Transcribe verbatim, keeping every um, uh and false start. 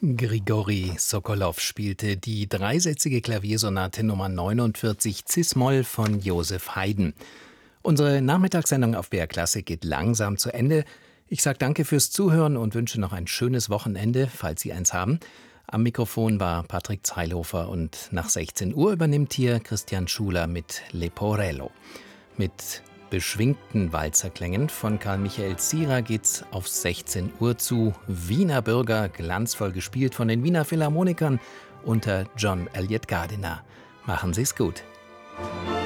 Grigori Sokolow spielte die dreisätzige Klaviersonate Nummer neunundvierzig Cis-Moll von Joseph Haydn. Unsere Nachmittagssendung auf B R Klassik geht langsam zu Ende. Ich sage danke fürs Zuhören und wünsche noch ein schönes Wochenende, falls Sie eins haben. Am Mikrofon war Patrick Zeilhofer und nach sechzehn Uhr übernimmt hier Christian Schuler mit Leporello. Mit beschwingten Walzerklängen von Karl Michael Zierer geht's auf sechzehn Uhr zu. Wiener Bürger, glanzvoll gespielt von den Wiener Philharmonikern unter John Eliot Gardiner. Machen Sie's gut.